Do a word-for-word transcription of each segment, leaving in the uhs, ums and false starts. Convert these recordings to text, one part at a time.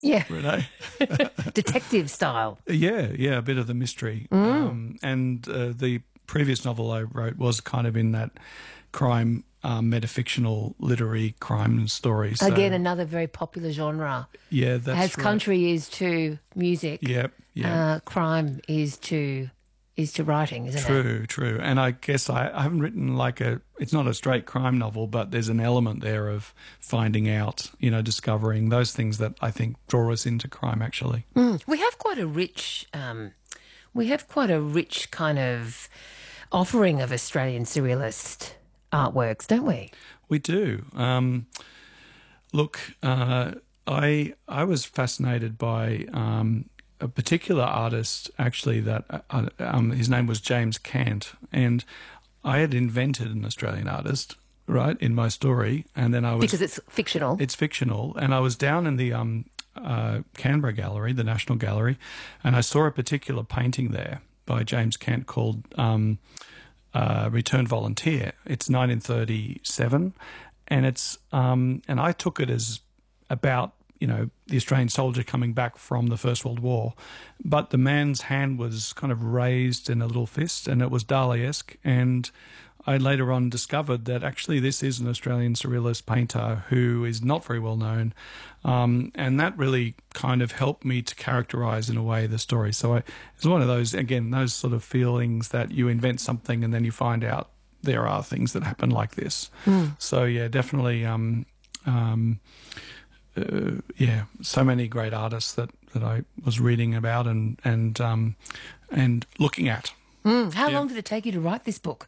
Yeah. Renee. Detective style. Yeah, yeah, a bit of the mystery. Mm. Um, and uh, the previous novel I wrote was kind of in that crime, um, metafictional, literary crime story. So, Again, another very popular genre. yeah, that's As right. country is to music, Yep, yep. uh, crime is to is to writing, isn't True, it? true. And I guess I, I haven't written like a, it's not a straight crime novel, but there's an element there of finding out, you know, discovering those things that I think draw us into crime actually. Mm. We have quite a rich, um, we have quite a rich kind of offering of Australian surrealist artworks, don't we? We do. Um, look, uh, I I was fascinated by um, a particular artist, actually, that uh, um, his name was James Cant, and I had invented an Australian artist, right, in my story, and then I was Because it's fictional. it's fictional, and I was down in the um, uh, Canberra Gallery, the National Gallery, and I saw a particular painting there by James Cant called um, uh, "Returned Volunteer." It's nineteen thirty-seven, and it's um, and I took it as about, you know, the Australian soldier coming back from the First World War, but the man's hand was kind of raised in a little fist, and it was Dali-esque. And I later on discovered that actually this is an Australian surrealist painter who is not very well known, um, and that really kind of helped me to characterise in a way the story. So I, it's one of those, again, those sort of feelings that you invent something and then you find out there are things that happen like this. Mm. So yeah, definitely. Um, um, Uh, yeah, so many great artists that, that I was reading about and and um, and looking at. Mm. How yeah. long did it take you to write this book?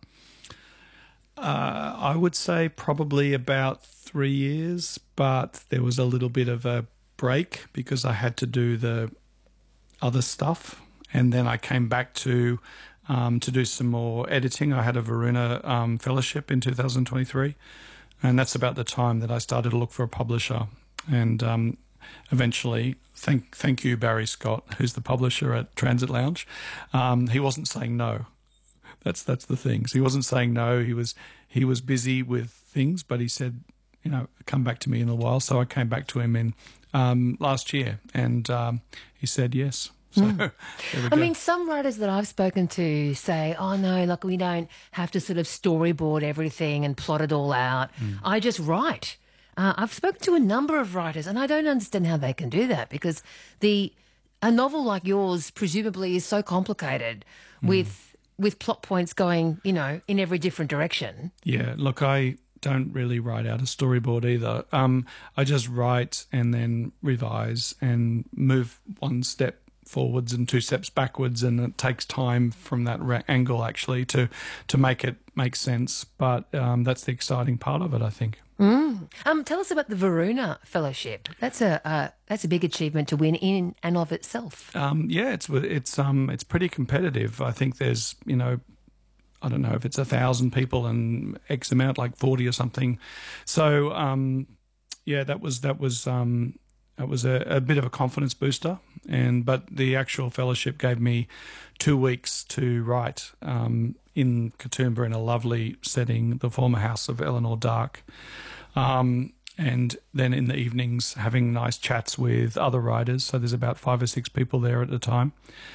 Uh, I would say probably about three years, but there was a little bit of a break because I had to do the other stuff, and then I came back to um, to do some more editing. I had a Varuna um, fellowship in two thousand twenty-three, and that's about the time that I started to look for a publisher. And um, eventually, thank thank you, Barry Scott, who's the publisher at Transit Lounge. Um, he wasn't saying no. That's that's the thing. So he wasn't saying no. He was he was busy with things, but he said, you know, come back to me in a while. So I came back to him in um, last year, and um, he said yes. So Mm. there we I go. mean, some writers that I've spoken to say, oh, no, like we don't have to sort of storyboard everything and plot it all out. Mm. I just write. Uh, I've spoken to a number of writers, and I don't understand how they can do that because the a novel like yours presumably is so complicated Mm. with with plot points going, you know, in every different direction. Yeah, look, I don't really write out a storyboard either. Um, I just write and then revise and move one step forwards and two steps backwards, and it takes time from that ra- angle actually to to make it make sense. But um, that's the exciting part of it, I think. Mm. Um, tell us about the Varuna Fellowship. That's a uh, that's a big achievement to win in and of itself. Um, yeah, it's it's um it's pretty competitive. I think there's, you know, I don't know if it's a thousand people and X amount, like forty or something. So um, yeah, that was that was um, that was a, a bit of a confidence booster. And but the actual fellowship gave me two weeks to write um, in Katoomba in a lovely setting, the former house of Eleanor Dark. Um, and then in the evenings having nice chats with other writers. So there's about five or six people there at the time.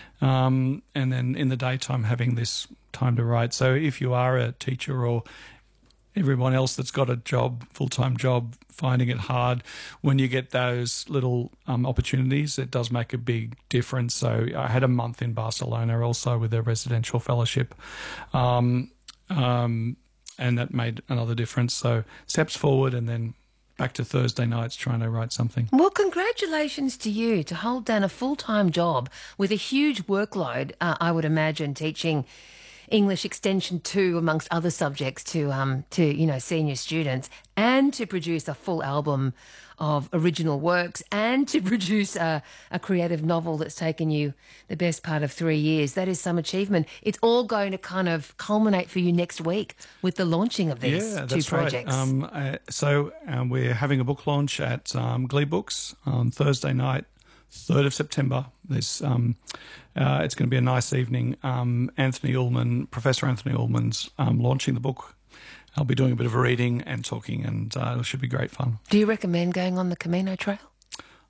Um, and then in the daytime having this time to write. So if you are a teacher or everyone else that's got a job, full-time job, finding it hard, when you get those little um, opportunities, it does make a big difference. So I had a month in Barcelona also with a residential fellowship. Um, um, and that made another difference. So steps forward and then back to Thursday nights trying to write something. Well, congratulations to you to hold down a full-time job with a huge workload, uh, I would imagine, teaching English Extension two, amongst other subjects, to um to you know senior students, and to produce a full album of original works, and to produce a, a creative novel that's taken you the best part of three years. That is some achievement. It's all going to kind of culminate for you next week with the launching of these yeah, two that's projects. Right. Um, uh, so um, we're having a book launch at um, Glee Books on Thursday night, third of September. There's, um, uh, it's going to be a nice evening. Um, Anthony Ullman, Professor Anthony Ullman's um, launching the book. I'll be doing a bit of a reading and talking, and uh, it should be great fun. Do you recommend going on the Camino Trail?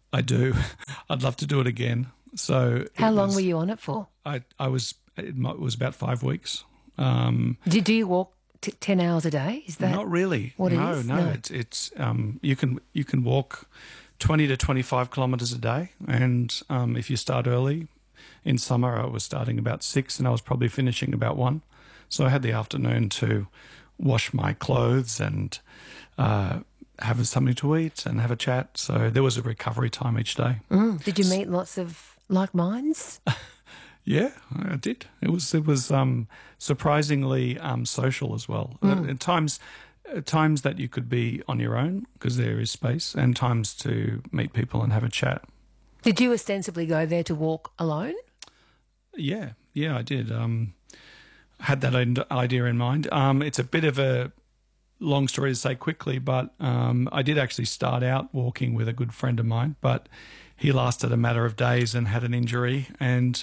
I do. I'd love to do it again. So How it long was- were you on it for? I, I was, it mi- it was about five weeks. Um, Did do you walk t- ten hours a day? Is that Not really. what it no, is? No, No. It's it's um, you can you can walk twenty to twenty five kilometres a day, and um, if you start early, in summer I was starting about six, and I was probably finishing about one, so I had the afternoon to wash my clothes and uh, have something to eat and have a chat. So there was a recovery time each day. Mm. Did you meet lots of like minds? Yeah, I did. It was it was um, surprisingly um, social as well. Mm. At times, at times that you could be on your own because there is space, and times to meet people and have a chat. Did you ostensibly go there to walk alone? Yeah, yeah, I did. Um, had that ind- idea in mind. Um, it's a bit of a long story to say quickly, but um, I did actually start out walking with a good friend of mine, but he lasted a matter of days and had an injury. And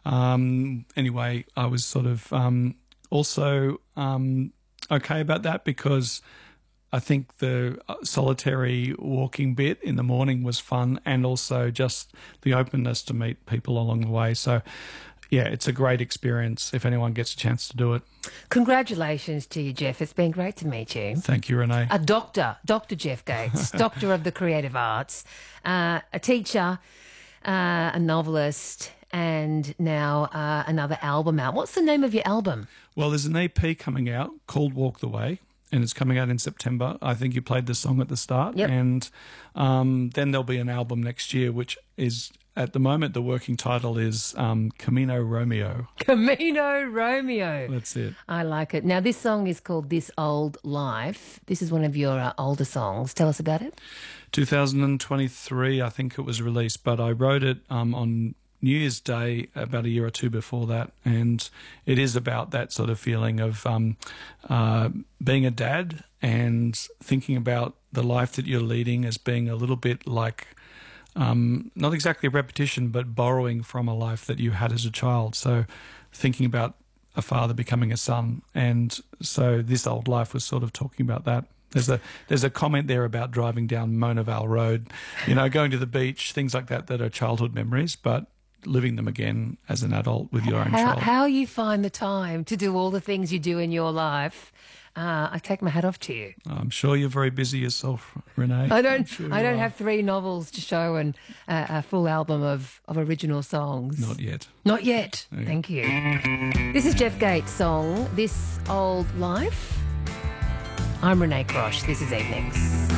um, anyway, I was sort of um, also um, okay about that because I think the solitary walking bit in the morning was fun, and also just the openness to meet people along the way. So, yeah, it's a great experience if anyone gets a chance to do it. Congratulations to you, Jeff. It's been great to meet you. Thank you, Renee. A doctor, Doctor Jeff Gates, Doctor of the Creative Arts, uh, a teacher, uh, a novelist, and now uh, another album out. What's the name of your album? Well, there's an E P coming out called Walk the Way, and it's coming out in September. I think you played the song at the start. Yep. And um, then there'll be an album next year, which is, at the moment, the working title is um, Camino Romeo. Camino Romeo. That's it. I like it. Now, this song is called This Old Life. This is one of your uh, older songs. Tell us about it. two thousand twenty-three, I think it was released, but I wrote it um, on New Year's Day about a year or two before that, and it is about that sort of feeling of um, uh, being a dad and thinking about the life that you're leading as being a little bit like um, not exactly a repetition, but borrowing from a life that you had as a child. So thinking about a father becoming a son, and so This Old Life was sort of talking about that. There's a there's a comment there about driving down Mona Vale Road, you know, going to the beach, things like that that are childhood memories, but living them again as an adult with your own How, child. how you find the time to do all the things you do in your life, uh, I take my hat off to you. I'm sure you're very busy yourself, Renee. I I'm don't. sure I you don't are. have three novels to show and uh, a full album of, of original songs. Not yet. Not yet. Yeah. Thank you. This is Jeff Gates' song, This Old Life. I'm Renee Crosh. This is Evenings.